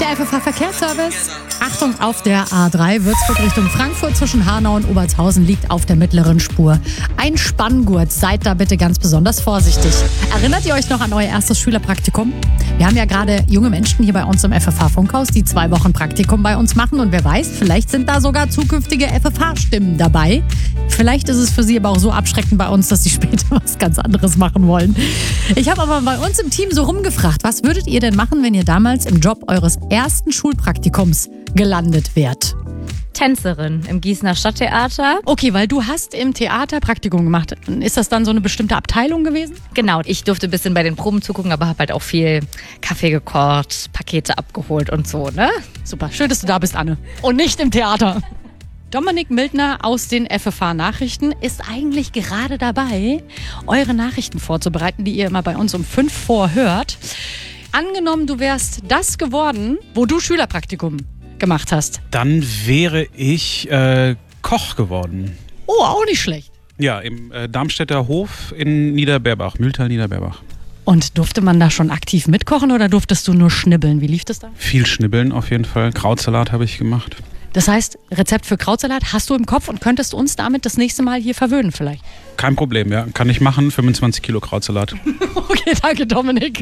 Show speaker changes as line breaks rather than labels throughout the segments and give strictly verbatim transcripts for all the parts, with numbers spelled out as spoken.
der F F H-Verkehrsservice. Achtung, auf der A drei Würzburg Richtung Frankfurt zwischen Hanau und Obertshausen liegt auf der mittleren Spur ein Spanngurt. Seid da bitte ganz besonders vorsichtig. Erinnert ihr euch noch an euer erstes Schülerpraktikum? Wir haben ja gerade junge Menschen hier bei uns im F F H-Funkhaus, die zwei Wochen Praktikum bei uns machen. Und wer weiß, vielleicht sind da sogar zukünftige F F H-Stimmen dabei. Vielleicht ist es für sie aber auch so abschreckend bei uns, dass sie später was ganz anderes machen wollen. Ich habe aber bei uns im Team so rumgefragt, was würdet ihr denn machen, wenn ihr damals im Job eures ersten Schulpraktikums gelandet wärt?
Tänzerin im Gießener Stadttheater.
Okay, weil du hast im Theater Praktikum gemacht. Ist das dann so eine bestimmte Abteilung gewesen?
Genau, ich durfte ein bisschen bei den Proben zugucken, aber habe halt auch viel Kaffee gekocht, Pakete abgeholt und so, ne?
Super, schön, dass du da bist, Anne. Und nicht im Theater. Dominik Mildner aus den F F H-Nachrichten ist eigentlich gerade dabei, eure Nachrichten vorzubereiten, die ihr immer bei uns um fünf vor hört. Angenommen, du wärst das geworden, wo du Schülerpraktikum gemacht hast.
Dann wäre ich äh, Koch geworden.
Oh, auch nicht schlecht.
Ja, im äh, Darmstädter Hof in Niederberbach, Mühltal Niederberbach.
Und durfte man da schon aktiv mitkochen oder durftest du nur schnibbeln? Wie lief das da?
Viel schnibbeln auf jeden Fall. Krautsalat habe ich gemacht.
Das heißt, Rezept für Krautsalat hast du im Kopf und könntest uns damit das nächste Mal hier verwöhnen vielleicht?
Kein Problem, ja. Kann ich machen. fünfundzwanzig Kilo Krautsalat.
Okay, danke Dominik.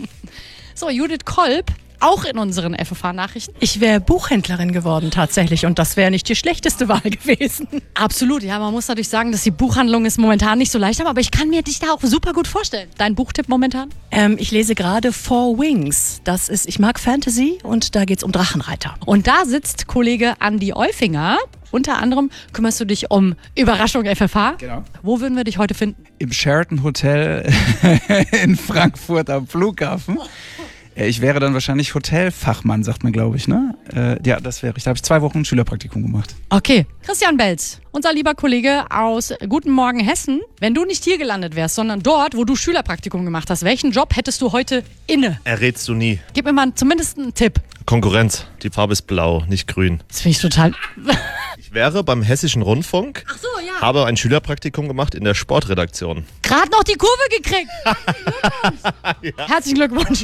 So, Judith Kolb, auch in unseren F F H-Nachrichten.
Ich wäre Buchhändlerin geworden tatsächlich und das wäre nicht die schlechteste Wahl gewesen.
Absolut, ja, man muss natürlich sagen, dass die Buchhandlung es momentan nicht so leicht haben, aber ich kann mir dich da auch super gut vorstellen. Dein Buchtipp momentan?
Ähm, ich lese gerade Four Wings. Das ist, ich mag Fantasy und da geht es um Drachenreiter.
Und da sitzt Kollege Andi Eufinger. Unter anderem kümmerst du dich um Überraschung F F H.
Genau.
Wo würden wir dich heute finden?
Im Sheraton Hotel in Frankfurt am Flughafen. Ich wäre dann wahrscheinlich Hotelfachmann, sagt man, glaube ich, ne? Äh, ja, das wäre ich. Da habe ich zwei Wochen Schülerpraktikum gemacht.
Okay. Christian Belz, unser lieber Kollege aus Guten Morgen Hessen. Wenn du nicht hier gelandet wärst, sondern dort, wo du Schülerpraktikum gemacht hast, welchen Job hättest du heute inne?
Errätst du nie.
Gib mir mal zumindest einen Tipp.
Konkurrenz. Die Farbe ist blau, nicht grün.
Das finde ich total...
Ich wäre beim Hessischen Rundfunk,
Ach so, ja.
habe ein Schülerpraktikum gemacht in der Sportredaktion.
Gerade noch die Kurve gekriegt. Ja. Herzlichen Glückwunsch.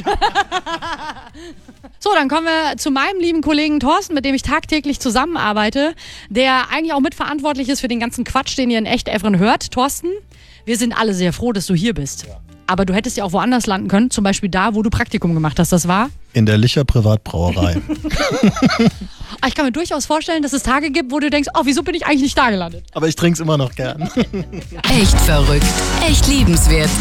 So, dann kommen wir zu meinem lieben Kollegen Thorsten, mit dem ich tagtäglich zusammenarbeite, der eigentlich auch mitverantwortlich ist für den ganzen Quatsch, den ihr in Echt-Evren hört. Thorsten, wir sind alle sehr froh, dass du hier bist. Ja. Aber du hättest ja auch woanders landen können, zum Beispiel da, wo du Praktikum gemacht hast. Das war?
In der Licher Privatbrauerei.
Ich kann mir durchaus vorstellen, dass es Tage gibt, wo du denkst, oh, wieso bin ich eigentlich nicht da gelandet?
Aber ich trinke es immer noch gern.
Echt verrückt, echt liebenswert.